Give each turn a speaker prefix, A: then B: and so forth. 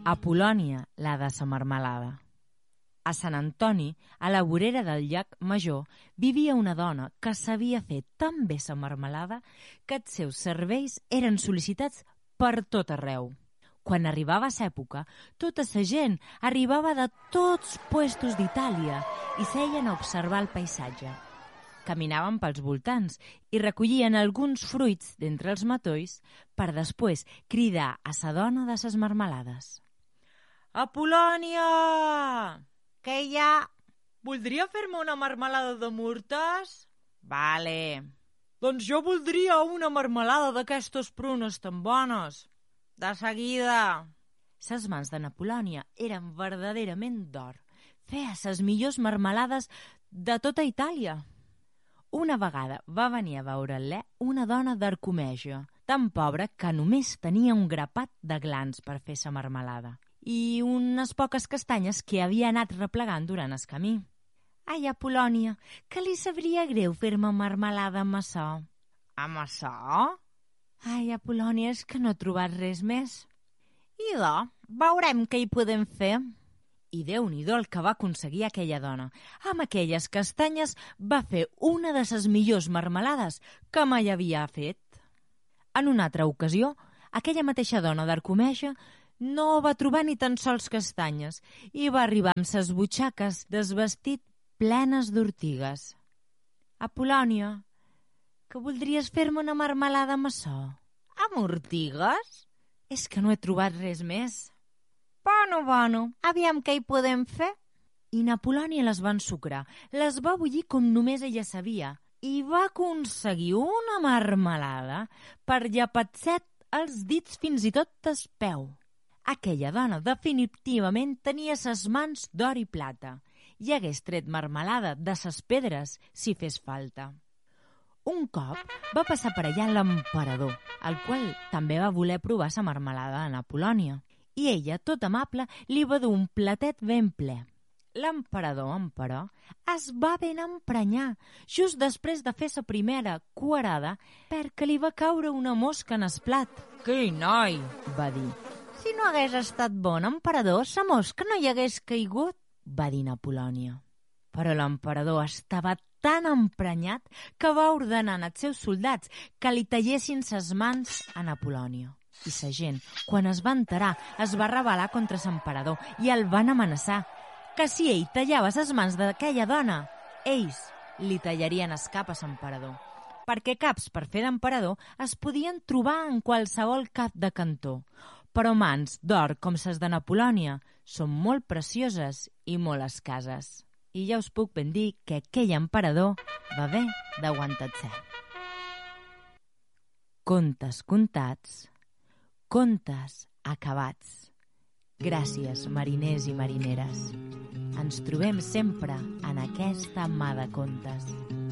A: Apol·lònia, la de sa marmelada. A Sant Antoni, a la vorera del llac Major, vivia una dona que sabia fer tan bé sa marmelada que els seus serveis eren sol·licitats per tot arreu. Quan arribava l'època, tota sa gent arribava de tots puestos d'Itàlia i seien a observar el paisatge. Caminaven pels voltants i recollien alguns fruits d'entre els matolls per després cridar a sa dona de ses marmelades. Apol·lònia! Què hi ha? Voldria fer-me una marmelada de murtes? Vale. Doncs jo voldria una marmelada d'aquestes prunes tan bones. De seguida. Ses mans de Apol·lònia eren verdaderament d'or. Feia ses millors marmelades de tota Itàlia. Una vegada va venir a veure-la una dona d'Arcomeja, tan pobra que només tenia un grapat de glans per fer sa marmelada i unes poques castanyes que havia anat replegant durant el camí. Ai, Apol·lònia, que li sabria greu fer-me marmelada amb açò. Amb açò? Ai, Apol·lònia, és que no he trobat res més. Idò, veurem què hi podem fer. I Déu-n'hi-do el que va aconseguir aquella dona. Amb aquelles castanyes va fer una de ses millors marmelades que mai havia fet. En una altra ocasió, aquella mateixa dona d'Arcomeja no va trobar ni tan sols castanyes i va arribar amb ses butxaques desvestit plenes d'ortigues. Apol·lònia, que voldries fer-me una marmelada amb açò? Amb ortigues? És que no he trobat res més. Bueno, aviam què hi podem fer. I Apol·lònia les va ensucrar, les va bullir com només ella sabia i va aconseguir una marmelada per llapatzet els dits fins i tot del peu. Aquella dona definitivament tenia ses mans d'or i plata i hagués tret marmelada de ses pedres si fes falta. Un cop va passar per allà l'emperador, el qual també va voler provar sa marmelada de Apol·lònia, i ella, tot amable, li va dur un platet ben ple. L'emperador, però, es va ben emprenyar just després de fer sa primera cuarada perquè li va caure una mosca en el plat. «Quin noi!», va dir. «Si no hagués estat bon, emperador, sa mosca no hi hagués caigut», va dir Apol·lònia. Però l'emperador estava tan emprenyat que va ordenar als seus soldats que li tallessin ses mans a Apol·lònia. I sa gent, quan es va enterar, es va rebel·lar contra l'emperador i el van amenaçar que si ell tallava ses mans d'aquella dona, ells li tallarien el cap a l'emperador, perquè caps per fer d'emperador es podien trobar en qualsevol cap de cantó, però mans d'or com ses de Apol·lònia són molt precioses i molt escases. I ja us puc ben dir que aquell emperador va haver d'aguantar-se. Contes contats, contes acabats. Gràcies, mariners i marineres. Ens trobem sempre en aquesta mà de contes.